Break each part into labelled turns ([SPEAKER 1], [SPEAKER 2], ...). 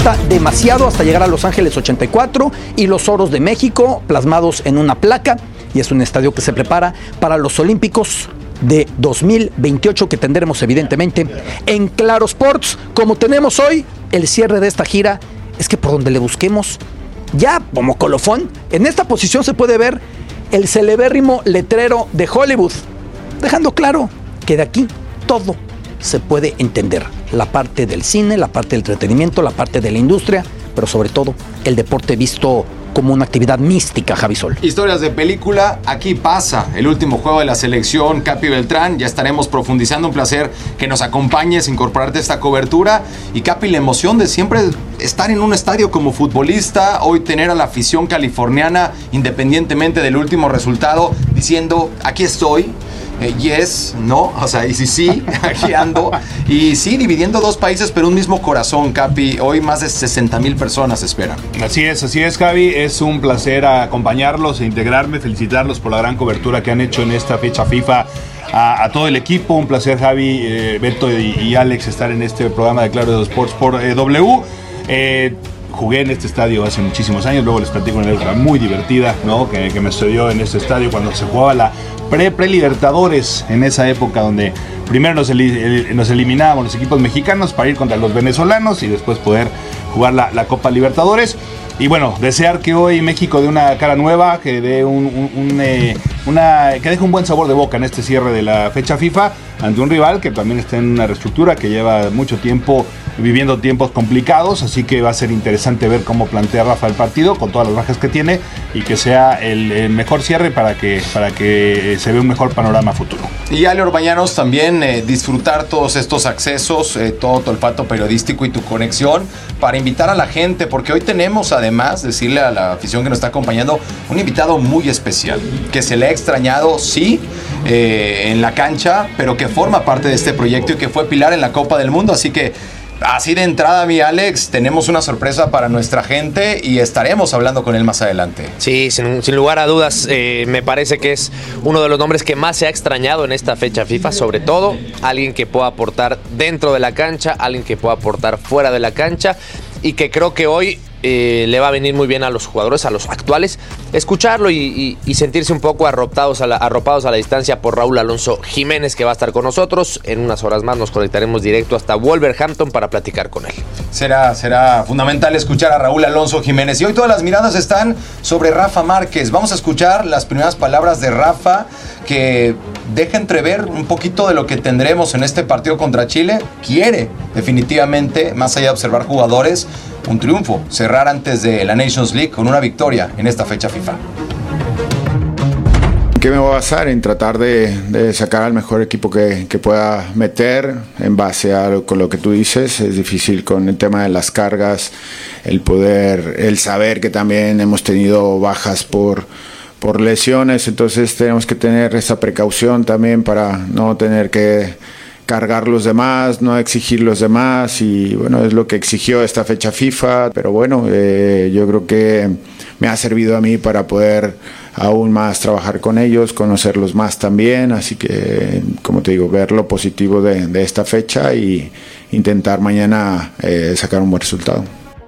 [SPEAKER 1] falta demasiado hasta llegar a Los Ángeles 84 y los oros de México plasmados en una placa, y es un estadio que se prepara para los Olímpicos de 2028 que tendremos evidentemente en Claro Sports. Como tenemos hoy el cierre de esta gira, es que por donde le busquemos, ya como colofón, en esta posición se puede ver el celebérrimo letrero de Hollywood, dejando claro que de aquí todo se puede entender. La parte del cine, la parte del entretenimiento, la parte de la industria, pero sobre todo el deporte visto como una actividad mística, Javi Sol.
[SPEAKER 2] Historias de película, aquí pasa el último juego de la selección, Capi Beltrán, ya estaremos profundizando, un placer que nos acompañes, incorporarte a esta cobertura, y Capi, la emoción de siempre estar en un estadio como futbolista, hoy tener a la afición californiana, independientemente del último resultado, diciendo, aquí estoy, yes, no, o sea, y sí, aquí ando, y sí, dividiendo dos países, pero un mismo corazón, Capi. Hoy más de 60,000 personas esperan.
[SPEAKER 3] Así es, Javi, es un placer acompañarlos e integrarme, felicitarlos por la gran cobertura que han hecho en esta fecha FIFA a todo el equipo. Un placer, Javi, Beto y Alex, estar en este programa de Claro Sports por W. Jugué en este estadio hace muchísimos años, luego les platico una anécdota muy divertida, ¿no? que me sucedió en este estadio cuando se jugaba la pre-Libertadores, en esa época donde primero nos eliminábamos los equipos mexicanos para ir contra los venezolanos y después poder jugar la Copa Libertadores. Y bueno, desear que hoy México dé una cara nueva, que dé que deje un buen sabor de boca en este cierre de la fecha FIFA ante un rival que también está en una reestructura, que lleva mucho tiempo viviendo tiempos complicados, así que va a ser interesante ver cómo plantea Rafa el partido con todas las bajas que tiene y que sea el mejor cierre para que se vea un mejor panorama futuro.
[SPEAKER 2] Y Ale Orbañanos, también disfrutar todos estos accesos, todo tu olfato periodístico y tu conexión para invitar a la gente, porque hoy tenemos, además, decirle a la afición que nos está acompañando, un invitado muy especial, que se le ha extrañado, sí, en la cancha, pero que forma parte de este proyecto y que fue pilar en la Copa del Mundo, así que así de entrada, mi Alex, tenemos una sorpresa para nuestra gente y estaremos hablando con él más adelante.
[SPEAKER 4] Sí, sin lugar a dudas, me parece que es uno de los nombres que más se ha extrañado en esta fecha FIFA, sobre todo alguien que pueda aportar dentro de la cancha, alguien que pueda aportar fuera de la cancha, y que creo que hoy le va a venir muy bien a los jugadores, a los actuales, escucharlo y sentirse un poco arropados a la distancia por Raúl Alonso Jiménez, que va a estar con nosotros. En unas horas más nos conectaremos directo hasta Wolverhampton para platicar con él.
[SPEAKER 2] Será fundamental escuchar a Raúl Alonso Jiménez. Y hoy todas las miradas están sobre Rafa Márquez. Vamos a escuchar las primeras palabras de Rafa, que deja entrever un poquito de lo que tendremos en este partido contra Chile. Quiere definitivamente, más allá de observar jugadores, un triunfo, cerrar antes de la Nations League con una victoria en esta fecha FIFA.
[SPEAKER 5] ¿Qué me voy a basar? En tratar de sacar al mejor equipo que pueda meter en base a con lo que tú dices. Es difícil con el tema de las cargas, el saber que también hemos tenido bajas por lesiones, entonces tenemos que tener esa precaución también para no tener que cargar los demás, no exigir los demás, y bueno, es lo que exigió esta fecha FIFA, pero bueno, yo creo que me ha servido a mí para poder aún más trabajar con ellos, conocerlos más también, así que, como te digo, ver lo positivo de esta fecha y intentar mañana sacar un buen resultado.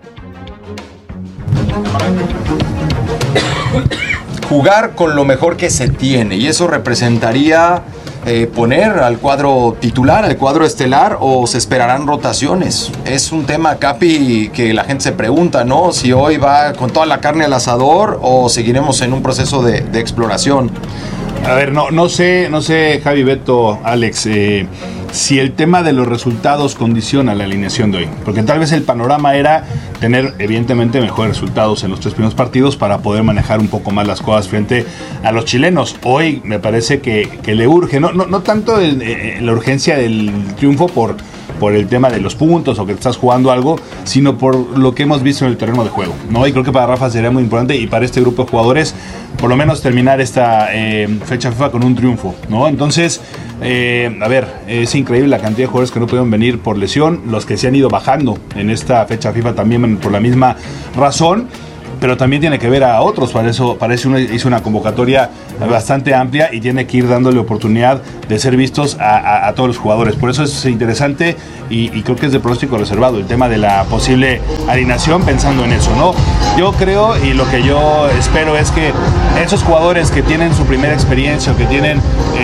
[SPEAKER 2] Jugar con lo mejor que se tiene, y eso representaría poner al cuadro titular, al cuadro estelar, o se esperarán rotaciones. Es un tema, Capi, que la gente se pregunta, ¿no? Si hoy va con toda la carne al asador o seguiremos en un proceso de exploración.
[SPEAKER 3] A ver, no sé, Javi, Beto, Alex, si el tema de los resultados condiciona la alineación de hoy, porque tal vez el panorama era tener evidentemente mejores resultados en los 3 primeros partidos para poder manejar un poco más las cosas frente a los chilenos. Hoy me parece que le urge, no tanto la urgencia del triunfo por el tema de los puntos o que estás jugando algo, sino por lo que hemos visto en el terreno de juego, ¿no? Y creo que para Rafa sería muy importante, y para este grupo de jugadores, por lo menos terminar esta fecha FIFA con un triunfo, ¿no? Entonces, a ver, es increíble la cantidad de jugadores que no pudieron venir por lesión, los que se han ido bajando en esta fecha FIFA también por la misma razón. pero también tiene que ver a otros. Para eso hizo una convocatoria bastante amplia y tiene que ir dándole oportunidad de ser vistos a todos los jugadores. Por eso es interesante y creo que es de pronóstico reservado el tema de la posible alineación, pensando en eso, ¿no? Yo creo, y lo que yo espero es que esos jugadores que tienen su primera experiencia o que tienen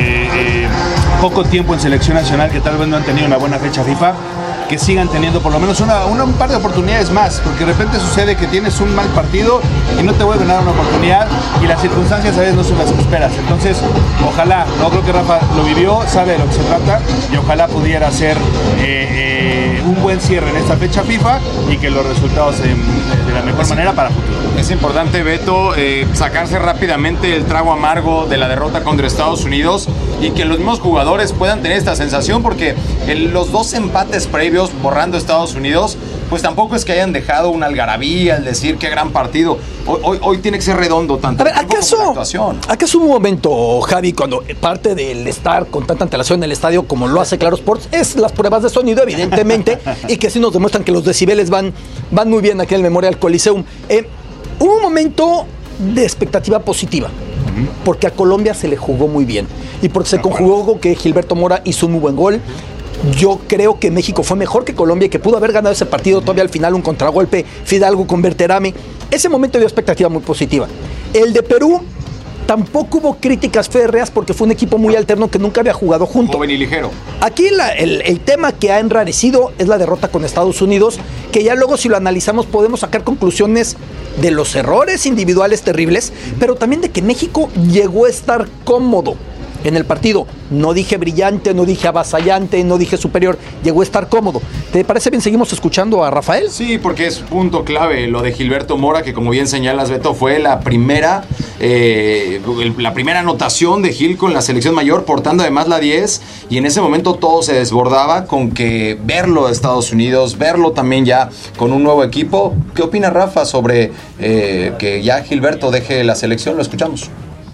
[SPEAKER 3] poco tiempo en selección nacional, que tal vez no han tenido una buena fecha FIFA, que sigan teniendo por lo menos un par de oportunidades más, porque de repente sucede que tienes un mal partido y no te vuelven a dar una oportunidad y las circunstancias a veces no son las que esperas. Entonces, ojalá, no creo que Rafa lo vivió, sabe de lo que se trata y ojalá pudiera ser un buen cierre en esta fecha FIFA y que los resultados de la mejor manera para el futuro.
[SPEAKER 2] Es importante, Beto, sacarse rápidamente el trago amargo de la derrota contra Estados Unidos y que los mismos jugadores puedan tener esta sensación, porque los 2 empates previos borrando a Estados Unidos, pues tampoco es que hayan dejado una algarabía al decir qué gran partido. Hoy tiene que ser redondo tanto.
[SPEAKER 1] A ver, ¿acaso un momento, Javi, cuando parte del estar con tanta antelación en el estadio como lo hace Claro Sports, es las pruebas de sonido, evidentemente, y que sí nos demuestran que los decibeles van muy bien aquí en el Memorial Coliseum? Hubo un momento de expectativa positiva, porque a Colombia se le jugó muy bien y porque se conjugó que Gilberto Mora hizo un muy buen gol. Yo creo que México fue mejor que Colombia y que pudo haber ganado ese partido. Todavía al final un contragolpe, Fidalgo con Berterame. Ese momento dio expectativa muy positiva. El de Perú tampoco hubo críticas férreas porque fue un equipo muy alterno que nunca había jugado junto.
[SPEAKER 2] Joven y ligero.
[SPEAKER 1] Aquí el tema que ha enrarecido es la derrota con Estados Unidos, que ya luego si lo analizamos podemos sacar conclusiones de los errores individuales terribles, pero también de que México llegó a estar cómodo en el partido. No dije brillante, no dije avasallante, no dije superior, llegó a estar cómodo. ¿Te parece bien? ¿Seguimos escuchando a Rafael?
[SPEAKER 2] Sí, porque es punto clave lo de Gilberto Mora, que como bien señalas, Beto, fue la primera anotación de Gil con la selección mayor, portando además la 10, y en ese momento todo se desbordaba con que verlo de Estados Unidos, verlo también ya con un nuevo equipo. ¿Qué opina Rafa sobre que ya Gilberto deje la selección? Lo escuchamos.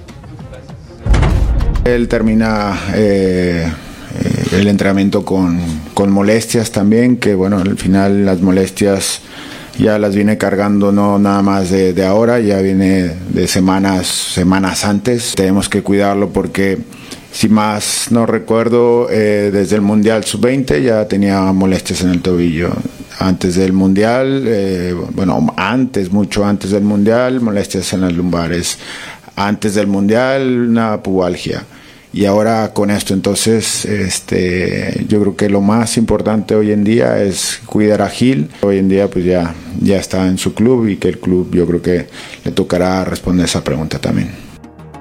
[SPEAKER 5] Él termina el entrenamiento con molestias también, que bueno, al final las molestias ya las viene cargando no nada más de ahora, ya viene de semanas antes. Tenemos que cuidarlo porque, si más no recuerdo, desde el Mundial Sub-20 ya tenía molestias en el tobillo. Antes del Mundial, mucho antes del Mundial, molestias en las lumbares. Antes del Mundial, una pubalgia. Y ahora con esto, entonces, yo creo que lo más importante hoy en día es cuidar a Gil. Hoy en día, pues ya está en su club y que el club, yo creo que le tocará responder esa pregunta también.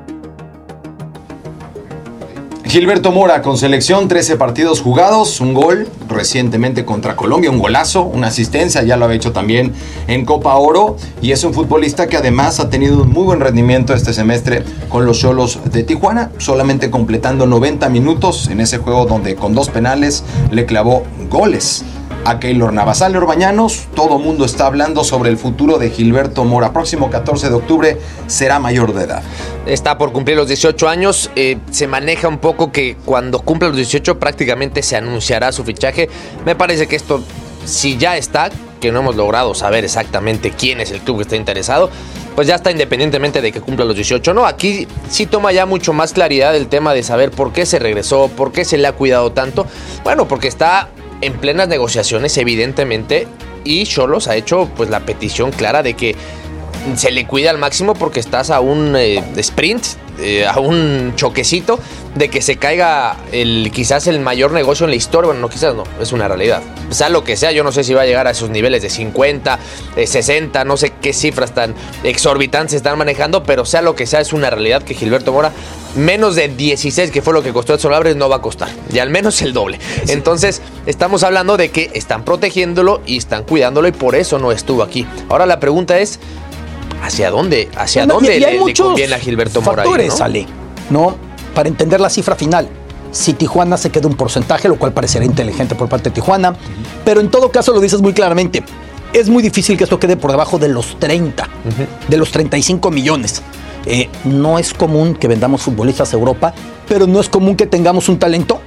[SPEAKER 2] Gilberto Mora con selección, 13 partidos jugados, un gol recientemente contra Colombia, un golazo, una asistencia, ya lo había hecho también en Copa Oro, y es un futbolista que además ha tenido un muy buen rendimiento este semestre con los Xolos de Tijuana, solamente completando 90 minutos en ese juego donde con 2 penales le clavó goles a Keylor Navas. Ale Orbañanos, todo mundo está hablando sobre el futuro de Gilberto Mora. Próximo 14 de octubre será mayor de edad.
[SPEAKER 4] Está por cumplir los 18 años. Se maneja un poco que cuando cumpla los 18 prácticamente se anunciará su fichaje. Me parece que esto, si ya está, que no hemos logrado saber exactamente quién es el club que está interesado, pues ya está, independientemente de que cumpla los 18. No, aquí sí toma ya mucho más claridad el tema de saber por qué se regresó, por qué se le ha cuidado tanto. Bueno, porque está en plenas negociaciones, evidentemente, y Xolos ha hecho pues la petición clara de que se le cuida al máximo porque estás a un sprint, a un choquecito de que se caiga quizás el mayor negocio en la historia. Bueno, no, quizás no, es una realidad. Sea lo que sea, yo no sé si va a llegar a esos niveles de 50, 60, no sé qué cifras tan exorbitantes están manejando, pero sea lo que sea, es una realidad que Gilberto Mora, menos de 16, que fue lo que costó Edson Álvarez, no va a costar, y al menos el doble. Sí. Entonces, estamos hablando de que están protegiéndolo y están cuidándolo, y por eso no estuvo aquí. Ahora la pregunta es, ¿hacia dónde le conviene a Gilberto Mora?
[SPEAKER 1] Factores, Ale, ¿no? Para entender la cifra final. Si Tijuana se queda un porcentaje, lo cual parecería inteligente por parte de Tijuana, pero en todo caso lo dices muy claramente, es muy difícil que esto quede por debajo de los 30, de los 35 millones. No es común que vendamos futbolistas a Europa, pero no es común que tengamos un talento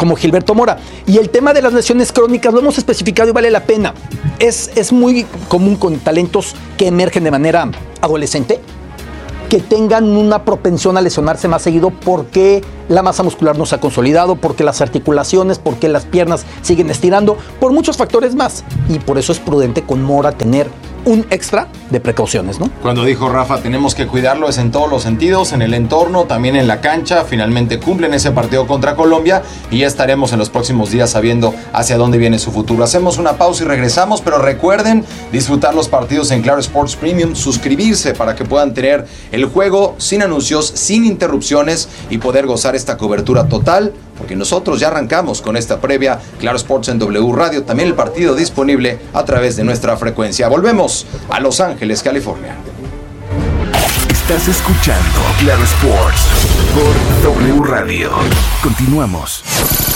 [SPEAKER 1] como Gilberto Mora. Y el tema de las lesiones crónicas lo hemos especificado y vale la pena. Es muy común con talentos que emergen de manera adolescente, que tengan una propensión a lesionarse más seguido porque la masa muscular no se ha consolidado, porque las articulaciones, porque las piernas siguen estirando, por muchos factores más. Y por eso es prudente con Mora tener un extra de precauciones, ¿no?
[SPEAKER 2] Cuando dijo Rafa, tenemos que cuidarlo, es en todos los sentidos, en el entorno, también en la cancha. Finalmente cumplen ese partido contra Colombia y ya estaremos en los próximos días sabiendo hacia dónde viene su futuro. Hacemos una pausa y regresamos, pero recuerden disfrutar los partidos en Claro Sports Premium, suscribirse para que puedan tener el juego sin anuncios, sin interrupciones y poder gozar esta cobertura total, porque nosotros ya arrancamos con esta previa. Claro Sports en W Radio, también el partido disponible a través de nuestra frecuencia. Volvemos a Los Ángeles, California.
[SPEAKER 6] Estás escuchando Claro Sports por W Radio. Continuamos.